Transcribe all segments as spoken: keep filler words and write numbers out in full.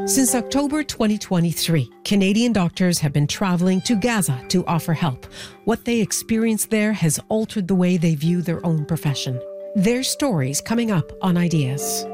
Since October twenty twenty-three, Canadian doctors have been traveling to Gaza to offer help. What they experienced there has altered the way they view their own profession. Their stories coming up on Ideas.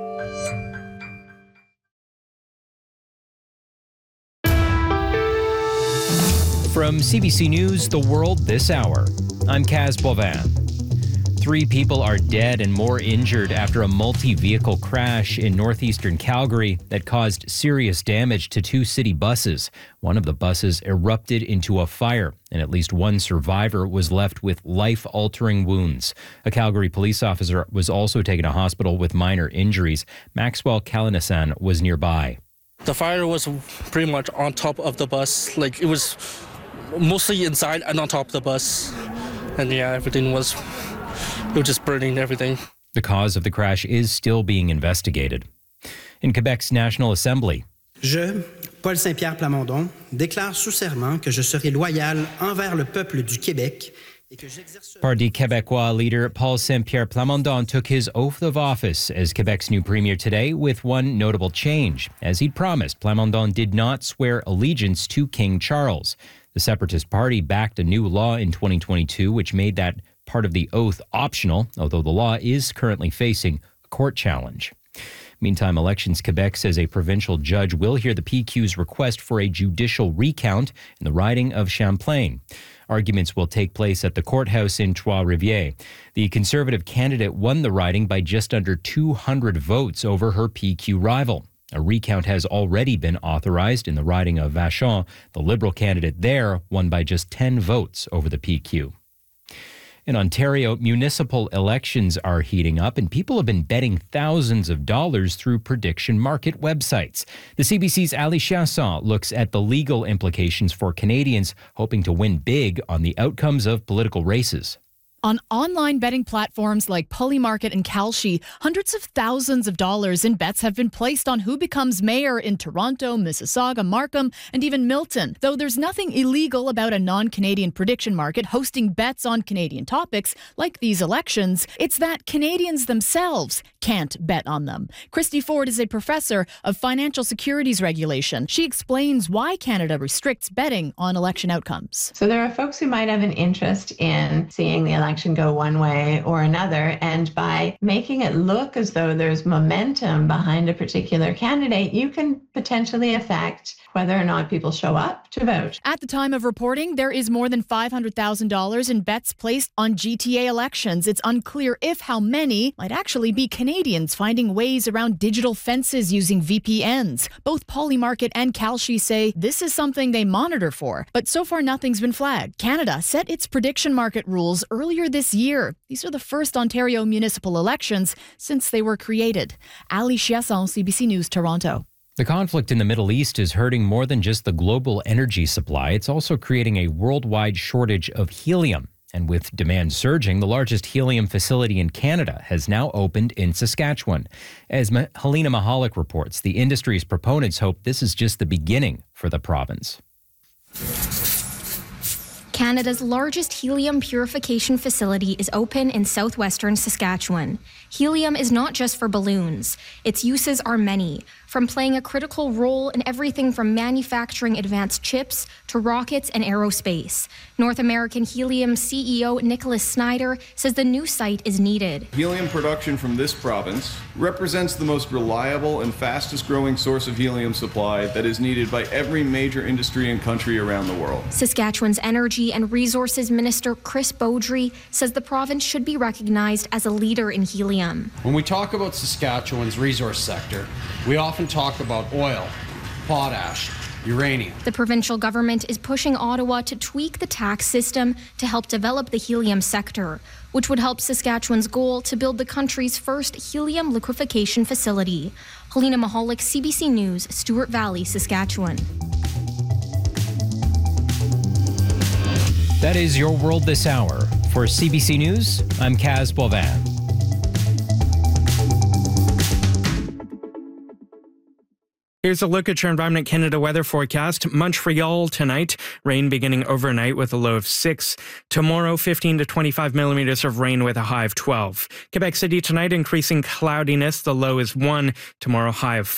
From C B C News, The World This Hour, I'm Kaz Boivin. Three people are dead and more injured after a multi-vehicle crash in northeastern Calgary that caused serious damage to two city buses. One of the buses erupted into a fire, and at least one survivor was left with life-altering wounds. A Calgary police officer was also taken to hospital with minor injuries. Maxwell Kalinasan was nearby. The fire was pretty much on top of the bus. Like, it was mostly inside and on top of the bus. And yeah, everything was... It was just burning everything. The cause of the crash is still being investigated. In Quebec's National Assembly, Je, Paul Saint-Pierre Plamondon, déclare sous serment que je serai loyal envers le peuple du Québec. Parti Québécois leader Paul Saint-Pierre Plamondon took his oath of office as Quebec's new premier today with one notable change. As he'd promised, Plamondon did not swear allegiance to King Charles. The Separatist Party backed a new law in twenty twenty-two which made that part of the oath optional, although the law is currently facing a court challenge. Meantime, Elections Quebec says a provincial judge will hear the P Q's request for a judicial recount in the riding of Champlain. Arguments will take place at the courthouse in Trois-Rivières. The Conservative candidate won the riding by just under two hundred votes over her P Q rival. A recount has already been authorized in the riding of Vachon. The Liberal candidate there won by just ten votes over the P Q. In Ontario, municipal elections are heating up, and people have been betting thousands of dollars through prediction market websites. The C B C's Ali Chasson looks at the legal implications for Canadians hoping to win big on the outcomes of political races. On online betting platforms like Polymarket and Kalshi, hundreds of thousands of dollars in bets have been placed on who becomes mayor in Toronto, Mississauga, Markham, and even Milton. Though there's nothing illegal about a non-Canadian prediction market hosting bets on Canadian topics like these elections, it's that Canadians themselves can't bet on them. Christy Ford is a professor of financial securities regulation. She explains why Canada restricts betting on election outcomes. So there are folks who might have an interest in seeing the election election go one way or another, and by making it look as though there's momentum behind a particular candidate, you can potentially affect whether or not people show up to vote. At the time of reporting, there is more than five hundred thousand dollars in bets placed on G T A elections. It's unclear if how many might actually be Canadians finding ways around digital fences using V P Ns. Both Polymarket and Kalshi say this is something they monitor for, but so far nothing's been flagged. Canada set its prediction market rules earlier this year. These are the first Ontario municipal elections since they were created. Ali Chasson, C B C News, Toronto. The conflict in the Middle East is hurting more than just the global energy supply. It's also creating a worldwide shortage of helium. And with demand surging, the largest helium facility in Canada has now opened in Saskatchewan. As Ma- Helena Mahalik reports, the industry's proponents hope this is just the beginning for the province. Canada's largest helium purification facility is open in southwestern Saskatchewan. Helium is not just for balloons. Its uses are many, from playing a critical role in everything from manufacturing advanced chips to rockets and aerospace. North American Helium C E O Nicholas Snyder says the new site is needed. Helium production from this province represents the most reliable and fastest growing source of helium supply that is needed by every major industry and country around the world. Saskatchewan's Energy and Resources Minister Chris Beaudry says the province should be recognized as a leader in helium. When we talk about Saskatchewan's resource sector, we often talk about oil, potash, uranium. The provincial government is pushing Ottawa to tweak the tax system to help develop the helium sector, which would help Saskatchewan's goal to build the country's first helium liquefaction facility. Helena Mahalik, C B C News, Stewart Valley, Saskatchewan. That is your world this hour. For C B C News, I'm Kaz Boivin. Here's a look at your Environment Canada weather forecast. Montreal tonight, rain beginning overnight with a low of six. Tomorrow, fifteen to twenty-five millimeters of rain with a high of twelve. Quebec City tonight, increasing cloudiness. The low is one. Tomorrow, high of